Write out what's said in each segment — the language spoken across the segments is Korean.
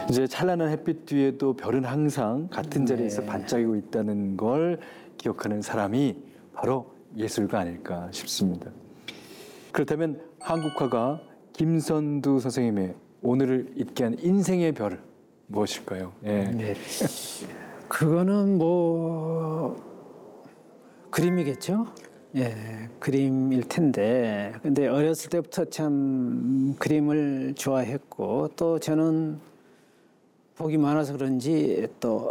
이제 찬란한 햇빛 뒤에도 별은 항상 같은 자리에서 네. 반짝이고 있다는 걸 기억하는 사람이 바로 예술가 아닐까 싶습니다. 그렇다면 한국화가 김선두 선생님의 오늘을 잊게 한 인생의 별은 무엇일까요? 예. 네. 그거는 뭐 그림이겠죠. 예, 그림일 텐데. 근데 어렸을 때부터 참 그림을 좋아했고 또 저는 복이 많아서 그런지 또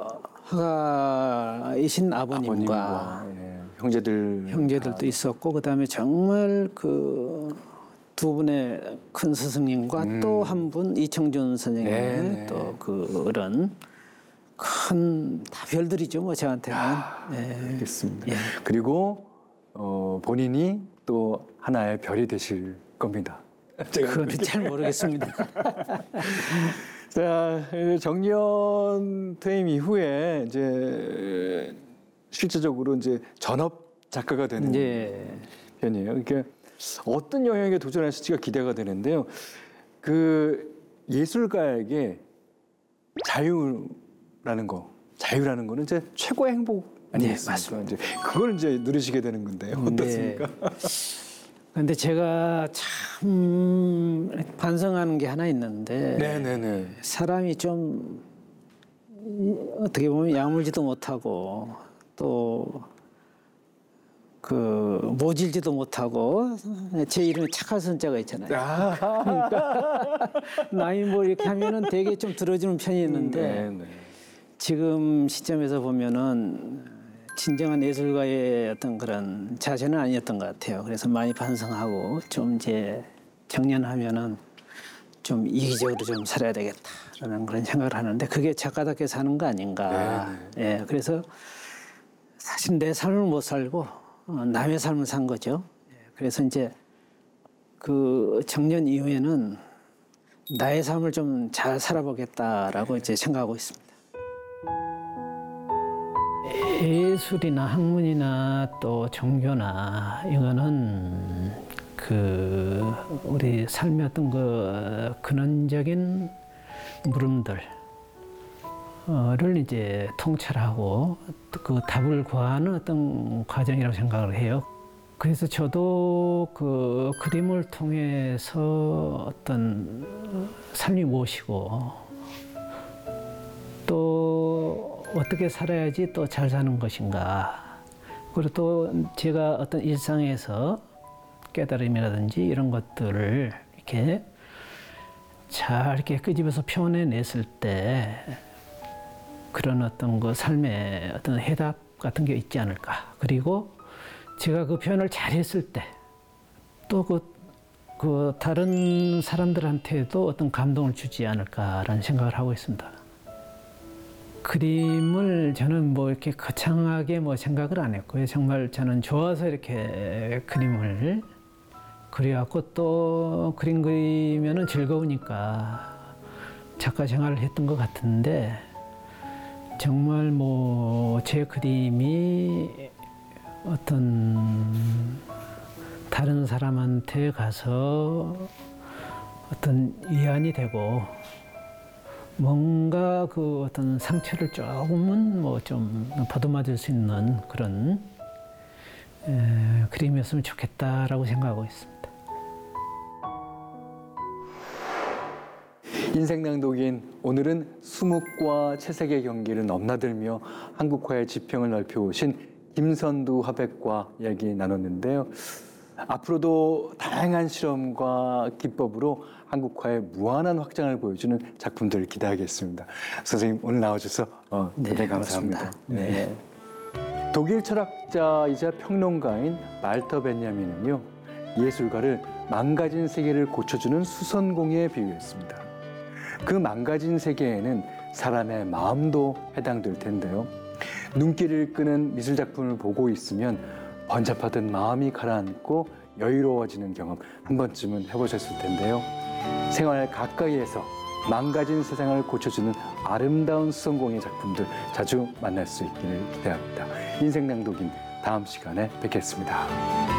화가이신 아버님과 예, 형제들도 있었고 그다음에 정말 그 두 분의 큰 스승님과 또 한 분 이청준 선생님의 또 그런 큰 다 별들이죠 뭐 저한테는. 알겠습니다. 그리고 본인이 또 하나의 별이 되실 겁니다. 그건 잘 모르겠습니다. 자, 정년 퇴임 이후에 이제 실제적으로 이제 전업 작가가 되는 편이에요. 그러니까 어떤 영역에 도전하실지가 기대가 되는데요. 그 예술가에게 자유라는 거는 이제 최고의 행복 아니겠습니까? 이제 그걸 이제 누리시게 되는 건데요. 어떻습니까? 근데 제가 참 반성하는 게 하나 있는데 사람이 좀 어떻게 보면 야물지도 못하고 또 그 모질지도 못하고 제 이름에 착할 선자가 있잖아요. 그러니까 나이 뭐 이렇게 하면은 되게 좀 들어주는 편이 있는데 지금 시점에서 보면은 진정한 예술가의 어떤 그런 자세는 아니었던 것 같아요. 그래서 많이 반성하고 좀 이제 정년하면은 좀 이기적으로 좀 살아야 되겠다라는 그런 생각을 하는데 그게 작가답게 사는 거 아닌가. 예, 그래서 사실 내 삶을 못 살고 남의 삶을 산 거죠. 그래서 이제 그 정년 이후에는 나의 삶을 좀 잘 살아보겠다라고 이제 생각하고 있습니다. 예술이나 학문이나 또 종교나 이거는 그 우리 삶의 어떤 그 근원적인 물음들을 이제 통찰하고 그 답을 구하는 어떤 과정이라고 생각을 해요. 그래서 저도 그 그림을 통해서 어떤 삶이 무엇이고 또 어떻게 살아야지 또 잘 사는 것인가. 그리고 또 제가 어떤 일상에서 깨달음이라든지 이런 것들을 이렇게 잘 이렇게 끄집어서 표현해냈을 때 그런 어떤 그 삶의 어떤 해답 같은 게 있지 않을까. 그리고 제가 그 표현을 잘했을 때 또 그 다른 사람들한테도 어떤 감동을 주지 않을까라는 생각을 하고 있습니다. 그림을 저는 뭐 이렇게 거창하게 뭐 생각을 안 했고요. 정말 저는 좋아서 이렇게 그림을 그려갖고 또 그림 그리면은 즐거우니까 작가 생활을 했던 것 같은데 정말 뭐 제 그림이 어떤 다른 사람한테 가서 어떤 위안이 되고 뭔가 그 어떤 상처를 조금은 뭐 좀 보듬어줄 수 있는 그런 그림이었으면 좋겠다라고 생각하고 있습니다. 인생낭독인 오늘은 수묵과 채색의 경기를 넘나들며 한국화의 지평을 넓혀오신 김선두 화백과 이야기 나눴는데요. 앞으로도 다양한 실험과 기법으로 한국화의 무한한 확장을 보여주는 작품들을 기대하겠습니다. 선생님 오늘 나와주셔서 대단히 감사합니다. 네. 독일 철학자이자 평론가인 말터 벤야민은요. 예술가를 망가진 세계를 고쳐주는 수선공에 비유했습니다. 그 망가진 세계에는 사람의 마음도 해당될 텐데요. 눈길을 끄는 미술작품을 보고 있으면 번잡하던 마음이 가라앉고 여유로워지는 경험 한 번쯤은 해보셨을 텐데요. 생활 가까이에서 망가진 세상을 고쳐주는 아름다운 수선공예 작품들 자주 만날 수 있기를 기대합니다. 인생낭독인 다음 시간에 뵙겠습니다.